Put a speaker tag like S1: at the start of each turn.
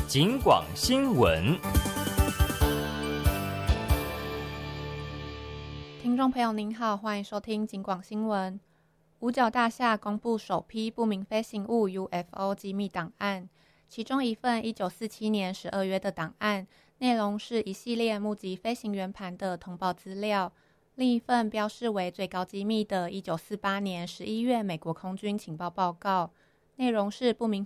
S1: 警广新闻。
S2: 听众朋友您好，欢迎收听警广新闻。五角大厦公布首批不明飞行物 UFO 机密档案，其中一份1947年12月的档案，内容是一系列目击飞行圆盘的通报资料，另一份标示为最高机密的1948年11月美国空军情报报告，内容是不明